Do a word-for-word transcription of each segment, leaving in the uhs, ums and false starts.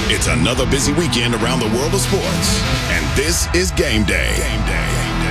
It's another busy weekend around the world of sports, and this is Game Day. Game Day.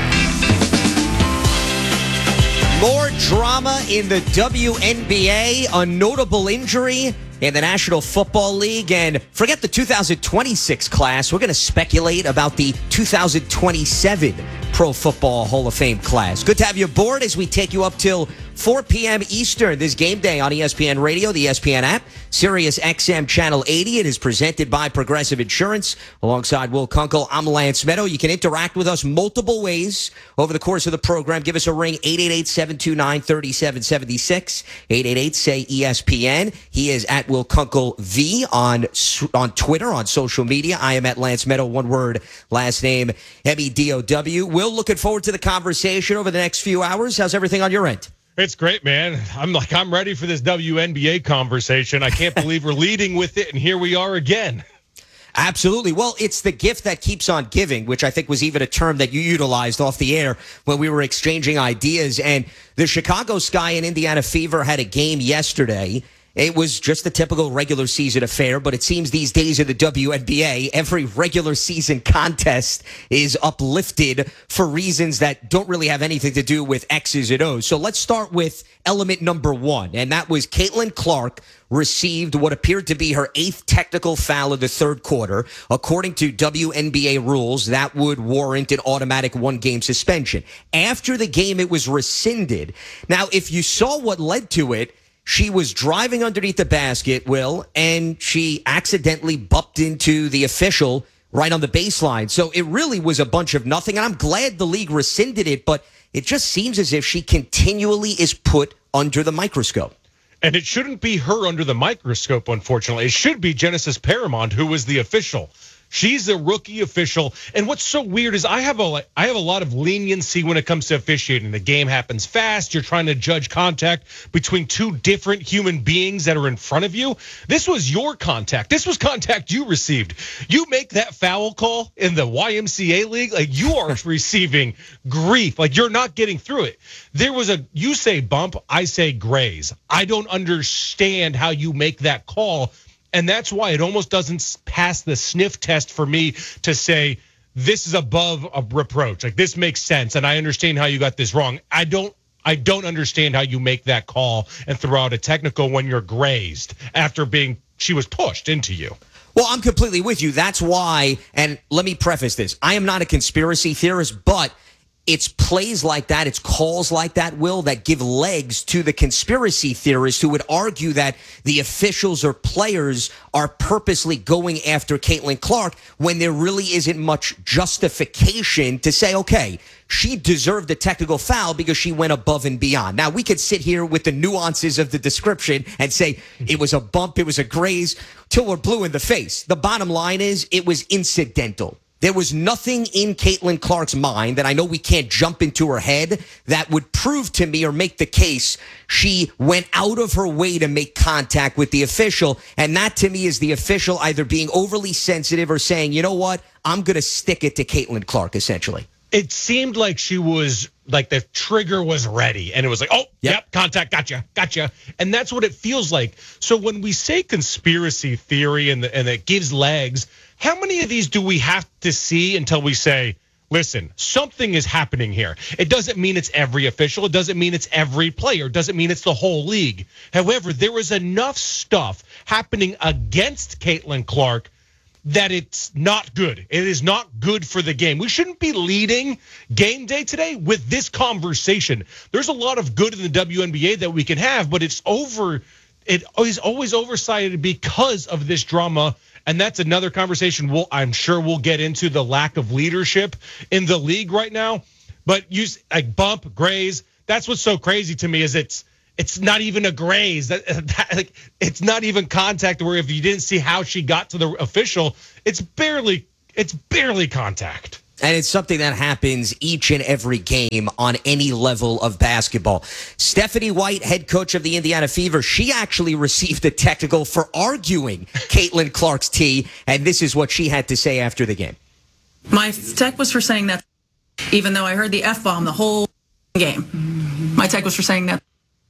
More drama in the W N B A, a notable injury in the National Football League, and forget the two thousand twenty-six class. We're going to speculate about the two thousand twenty-seven Pro Football Hall of Fame class. Good to have you aboard as we take you up till four p.m. Eastern. This Game Day on E S P N Radio, the E S P N app, Sirius X M Channel eighty. It is presented by Progressive Insurance. Alongside Will Kunkel, I'm Lance Meadow. You can interact with us multiple ways over the course of the program. Give us a ring, eight eight eight, seven two nine, three seven seven six, eight eight eight, say E S P N. He is at Will Kunkel V on, on Twitter, on social media. I am at Lance Meadow, one word, last name, M E D O W. Will, looking forward to the conversation over the next few hours. How's everything on your end? It's great, man. I'm like, I'm ready for this W N B A conversation. I can't believe we're leading with it, and here we are again. Absolutely. Well, it's the gift that keeps on giving, which I think was even a term that you utilized off the air when we were exchanging ideas. And the Chicago Sky and Indiana Fever had a game yesterday. It was just a typical regular season affair, but it seems these days in the W N B A, every regular season contest is uplifted for reasons that don't really have anything to do with X's and O's. So let's start with element number one, and that was Caitlin Clark received what appeared to be her eighth technical foul of the third quarter. According to W N B A rules, that would warrant an automatic one-game suspension. After the game, it was rescinded. Now, if you saw what led to it, she was driving underneath the basket, Will, and she accidentally bumped into the official right on the baseline. So it really was a bunch of nothing, and I'm glad the league rescinded it, but it just seems as if she continually is put under the microscope. And it shouldn't be her under the microscope, unfortunately. It should be Genesis Paramount, who was the official. She's a rookie official. And what's so weird is I have a I have a lot of leniency when it comes to officiating. The game happens fast. You're trying to judge contact between two different human beings that are in front of you. This was your contact. This was contact you received. You make that foul call in the Y M C A league, like you are receiving grief. Like you're not getting through it. There was a, you say bump, I say graze. I don't understand how you make that call. And that's why it almost doesn't pass the sniff test for me to say this is above a reproach. Like this makes sense, and I understand how you got this wrong. I don't. I don't understand how you make that call and throw out a technical when you're grazed after being she was pushed into you. Well, I'm completely with you. That's why, and let me preface this: I am not a conspiracy theorist, but it's plays like that, it's calls like that, Will, that give legs to the conspiracy theorists who would argue that the officials or players are purposely going after Caitlin Clark when there really isn't much justification to say, okay, she deserved a technical foul because she went above and beyond. Now, we could sit here with the nuances of the description and say it was a bump, it was a graze, till we're blue in the face. The bottom line is it was incidental. There was nothing in Caitlin Clark's mind that I know we can't jump into her head that would prove to me or make the case she went out of her way to make contact with the official. And that to me is the official either being overly sensitive or saying, you know what, I'm going to stick it to Caitlin Clark, essentially. It seemed like she was like the trigger was ready and it was like, oh, yep, yep contact, gotcha, gotcha. And that's what it feels like. So when we say conspiracy theory and, the, and it gives legs, how many of these do we have to see until we say, listen, something is happening here? It doesn't mean it's every official. It doesn't mean it's every player. It doesn't mean it's the whole league. However, there was enough stuff happening against Caitlin Clark that it's not good. It is not good for the game. We shouldn't be leading game day today with this conversation. There's a lot of good in the W N B A that we can have, but it's over. It is always oversighted because of this drama. And that's another conversation we'll, I'm sure we'll get into the lack of leadership in the league right now. But you like bump, graze. That's what's so crazy to me is it's it's not even a graze. That, that like it's not even contact where if you didn't see how she got to the official, it's barely it's barely contact. And it's something that happens each and every game on any level of basketball. Stephanie White, head coach of the Indiana Fever, she actually received a technical for arguing Caitlin Clark's tee, and this is what she had to say after the game. My tech was for saying that, even though I heard the F-bomb the whole game. My tech was for saying that.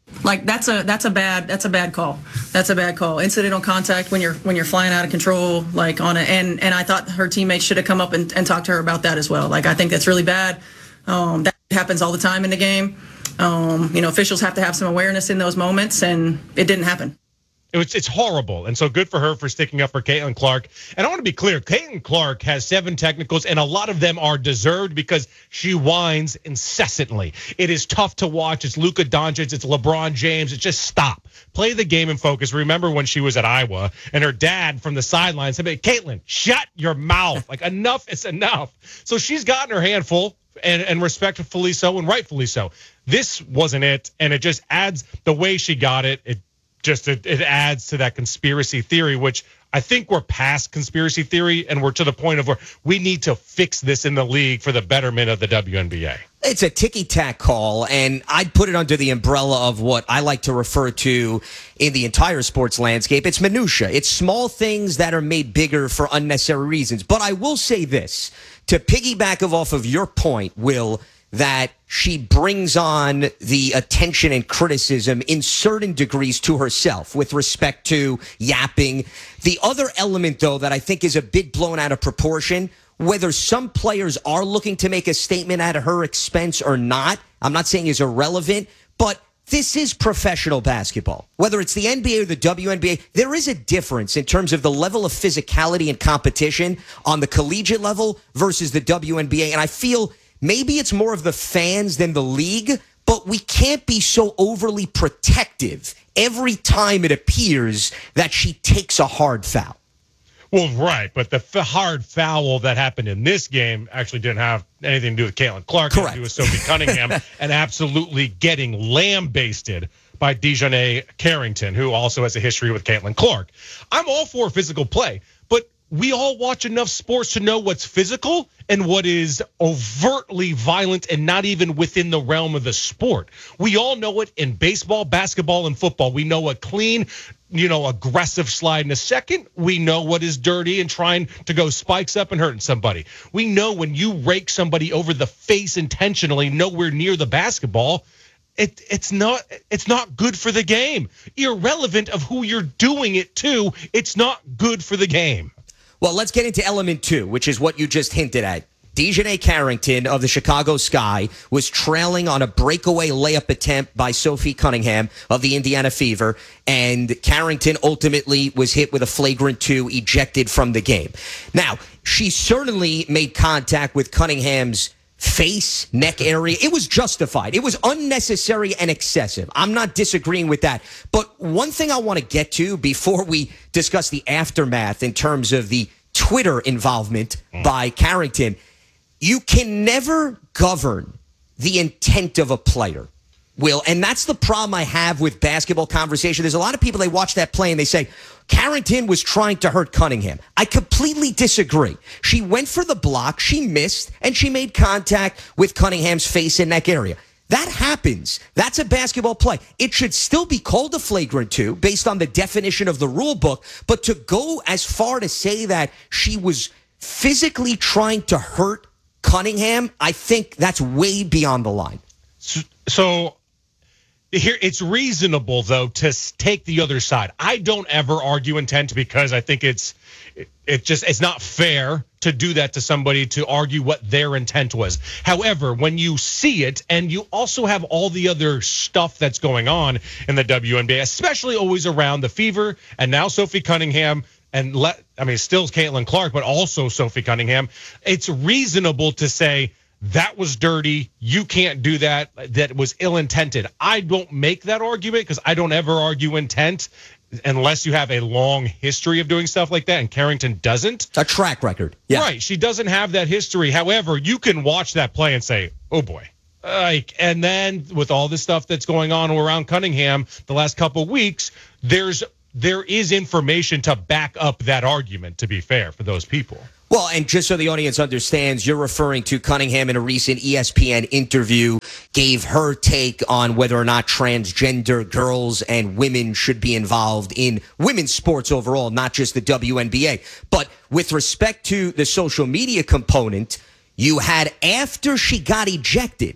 Like that's a that's a bad that's a bad call. That's a bad call. Incidental contact when you're when you're flying out of control, like on it. And and I thought her teammates should have come up and, and talked to her about that as well. Like I think that's really bad. Um, that happens all the time in the game. Um, you know, officials have to have some awareness in those moments, and it didn't happen. It was, it's horrible. And so good for her for sticking up for Caitlin Clark. And I want to be clear, Caitlin Clark has seven technicals, and a lot of them are deserved because she whines incessantly. It is tough to watch. It's Luka Doncic. It's LeBron James. It's just stop. Play the game and focus. Remember when she was at Iowa and her dad from the sidelines said, Caitlin, shut your mouth. Like, enough is enough. So she's gotten her handful. And, and respectfully so, and rightfully so. This wasn't it, and it just adds the way she got it. It just it, it adds to that conspiracy theory, which I think we're past conspiracy theory, and we're to the point of where we need to fix this in the league for the betterment of the W N B A. It's a ticky-tack call, and I'd put it under the umbrella of what I like to refer to in the entire sports landscape. It's minutia. It's small things that are made bigger for unnecessary reasons. But I will say this, to piggyback off of your point, Will, that she brings on the attention and criticism in certain degrees to herself with respect to yapping. The other element, though, that I think is a bit blown out of proportion, whether some players are looking to make a statement at her expense or not, I'm not saying is irrelevant, but this is professional basketball. Whether it's the N B A or the W N B A, there is a difference in terms of the level of physicality and competition on the collegiate level versus the W N B A. And I feel maybe it's more of the fans than the league, but we can't be so overly protective every time it appears that she takes a hard foul. Well, right, but the f- hard foul that happened in this game actually didn't have anything to do with Caitlin Clark. Correct. It had to do with Sophie Cunningham and absolutely getting lambasted by Dejanay Carrington, who also has a history with Caitlin Clark. I'm all for physical play, but we all watch enough sports to know what's physical and what is overtly violent and not even within the realm of the sport. We all know it in baseball, basketball, and football. We know a clean, you know, aggressive slide in a second. We know what is dirty and trying to go spikes up and hurting somebody. We know when you rake somebody over the face intentionally, nowhere near the basketball, It, it's not it's not good for the game. Irrelevant of who you're doing it to, it's not good for the game. Well, let's get into element two, which is what you just hinted at. Dejanay Carrington of the Chicago Sky was trailing on a breakaway layup attempt by Sophie Cunningham of the Indiana Fever, and Carrington ultimately was hit with a flagrant two, ejected from the game. Now, she certainly made contact with Cunningham's face, neck area. It was justified. It was unnecessary and excessive. I'm not disagreeing with that. But one thing I want to get to before we discuss the aftermath in terms of the Twitter involvement by Carrington, you can never govern the intent of a player, Will. And that's the problem I have with basketball conversation. There's a lot of people, they watch that play and they say, Carrington was trying to hurt Cunningham. I completely disagree. She went for the block, she missed, and she made contact with Cunningham's face and neck area. That happens. That's a basketball play. It should still be called a flagrant two based on the definition of the rule book, but to go as far to say that she was physically trying to hurt Cunningham, I think that's way beyond the line. So, so here, it's reasonable, though, to take the other side. I don't ever argue intent because I think it's it, it just it's not fair to do that to somebody, to argue what their intent was. However, when you see it and you also have all the other stuff that's going on in the W N B A, especially always around the Fever and now Sophie Cunningham, and let I mean, still Caitlin Clark, but also Sophie Cunningham, it's reasonable to say, that was dirty. You can't do that. That was ill-intended. I don't make that argument because I don't ever argue intent unless you have a long history of doing stuff like that, and Carrington doesn't. A track record. Yeah. Right. She doesn't have that history. However, you can watch that play and say, oh, boy. Like, and then with all this stuff that's going on around Cunningham the last couple of weeks, there's there is information to back up that argument, to be fair, for those people. Well, and just so the audience understands, you're referring to Cunningham in a recent E S P N interview, gave her take on whether or not transgender girls and women should be involved in women's sports overall, not just the W N B A. But with respect to the social media component, you had, after she got ejected,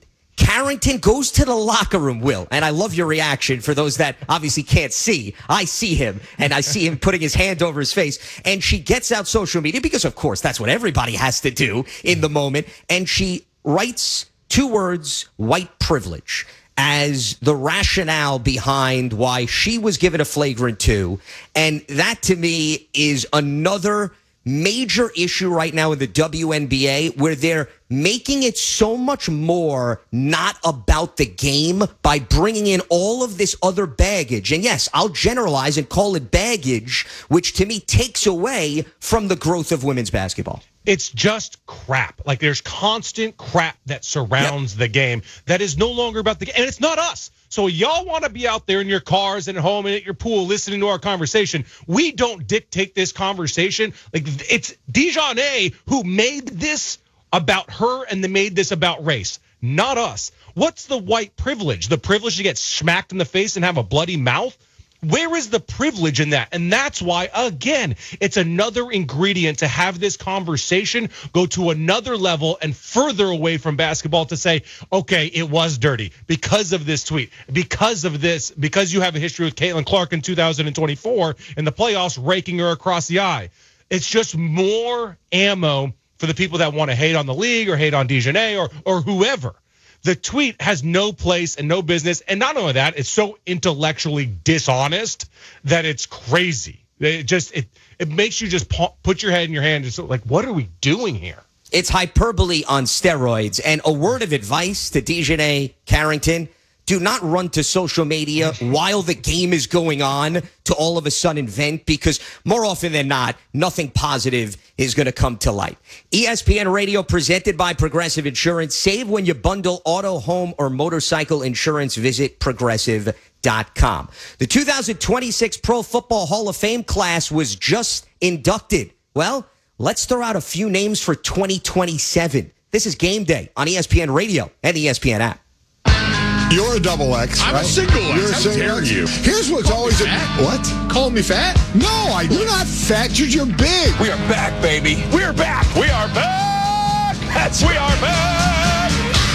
Carrington goes to the locker room, Will, and I love your reaction for those that obviously can't see. I see him, and I see him putting his hand over his face, and she gets out social media because, of course, that's what everybody has to do in the moment, and she writes two words, white privilege, as the rationale behind why she was given a flagrant two, and that, to me, is another major issue right now in the W N B A where they're making it so much more not about the game by bringing in all of this other baggage. And yes, I'll generalize and call it baggage, which to me takes away from the growth of women's basketball. It's just crap. Like there's constant crap that surrounds yep. the game that is no longer about the game. And it's not us. So y'all want to be out there in your cars and at home and at your pool listening to our conversation. We don't dictate this conversation. Like it's Dejanay who made this about her and they made this about race, not us. What's the white privilege? The privilege to get smacked in the face and have a bloody mouth? Where is the privilege in that? And that's why, again, it's another ingredient to have this conversation go to another level and further away from basketball to say, okay, it was dirty because of this tweet, because of this, because you have a history with Caitlin Clark in two thousand twenty-four in the playoffs, raking her across the eye. It's just more ammo for the people that want to hate on the league or hate on Dejanay or or whoever. The tweet has no place and no business. And not only that, it's so intellectually dishonest that it's crazy. It just it it makes you just put your head in your hand and so like, what are we doing here? It's hyperbole on steroids. And a word of advice to Dejanay Carrington: do not run to social media while the game is going on to all of a sudden vent, because more often than not, nothing positive is going to come to light. E S P N Radio presented by Progressive Insurance. Save when you bundle auto, home, or motorcycle insurance. Visit progressive dot com. The two thousand twenty-six Pro Football Hall of Fame class was just inducted. Well, let's throw out a few names for twenty twenty-seven. This is Game Day on E S P N Radio and the E S P N app. You're a double X. I'm right? a single X. You're a How single dare X. you? Here's what's Call always me a fat? what? Calling me fat? No, I, you're not fat. You're, you're big. We are back, baby. We are back. We are back. That's we are back.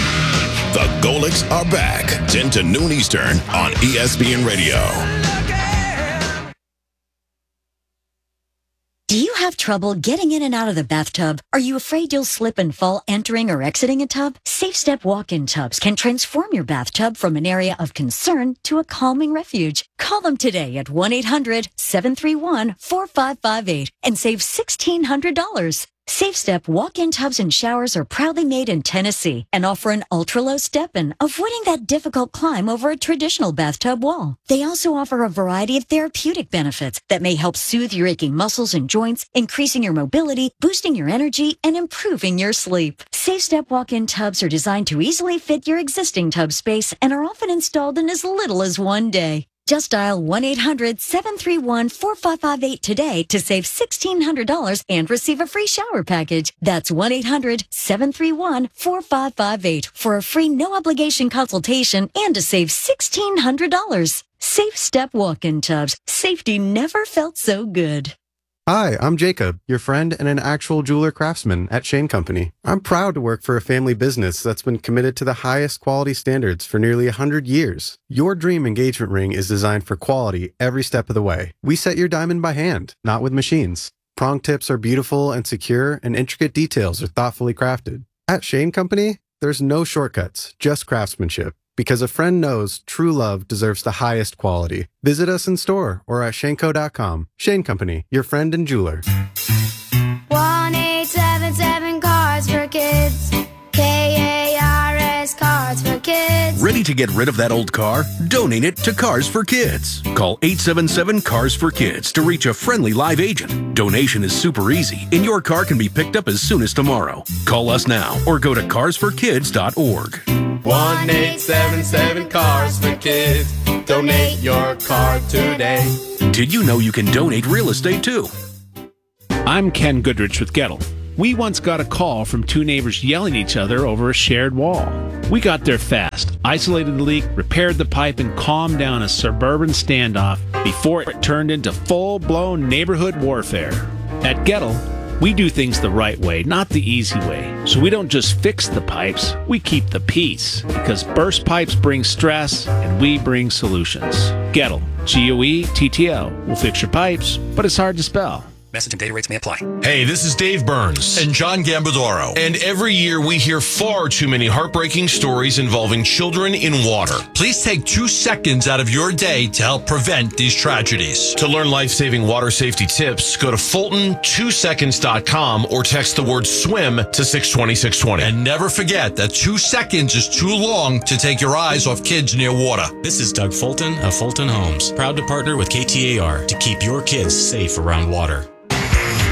The Golics are back. ten to noon Eastern on E S P N Radio. Do you have trouble getting in and out of the bathtub? Are you afraid you'll slip and fall entering or exiting a tub? SafeStep walk-in tubs can transform your bathtub from an area of concern to a calming refuge. Call them today at one eight hundred seven three one four five five eight and save sixteen hundred dollars. SafeStep walk-in tubs and showers are proudly made in Tennessee and offer an ultra-low step-in, avoiding that difficult climb over a traditional bathtub wall. They also offer a variety of therapeutic benefits that may help soothe your aching muscles and joints, increasing your mobility, boosting your energy, and improving your sleep. SafeStep walk-in tubs are designed to easily fit your existing tub space and are often installed in as little as one day. Just dial one eight hundred seven three one four five five eight today to save sixteen hundred dollars and receive a free shower package. That's one eight hundred seven three one four five five eight for a free no-obligation consultation and to save sixteen hundred dollars. Safe Step walk-in tubs. Safety never felt so good. Hi, I'm Jacob, your friend and an actual jeweler craftsman at Shane Company. I'm proud to work for a family business that's been committed to the highest quality standards for nearly one hundred years. Your dream engagement ring is designed for quality every step of the way. We set your diamond by hand, not with machines. Prong tips are beautiful and secure, and intricate details are thoughtfully crafted. At Shane Company, there's no shortcuts, just craftsmanship. Because a friend knows true love deserves the highest quality. Visit us in store or at Shaneco dot com. Shane Company, your friend and jeweler. one eight seven seven Cars for Kids. K A R S Cars for Kids. Ready to get rid of that old car? Donate it to Cars for Kids. Call eight seven seven Cars for Kids to reach a friendly live agent. Donation is super easy, and your car can be picked up as soon as tomorrow. Call us now or go to cars for kids dot org. one eight seven seven Cars for Kids. Donate your car today. Did you know you can donate real estate too? I'm Ken Goodrich with Gettle. We once got a call from two neighbors yelling at each other over a shared wall. We got there fast, isolated the leak, repaired the pipe, and calmed down a suburban standoff before it turned into full-blown neighborhood warfare. At Gettle, We do things the right way, not the easy way. So we don't just fix the pipes, we keep the peace. Because burst pipes bring stress, and we bring solutions. Gettle, G O E T T L. We'll fix your pipes, but it's hard to spell. Message and data rates may apply. Hey, this is Dave Burns and John Gambadoro. And every year we hear far too many heartbreaking stories involving children in water. Please take two seconds out of your day to help prevent these tragedies. To learn life-saving water safety tips, go to Fulton two seconds dot com or text the word swim to six twenty, six twenty. And never forget that two seconds is too long to take your eyes off kids near water. This is Doug Fulton of Fulton Homes, proud to partner with K T A R to keep your kids safe around water.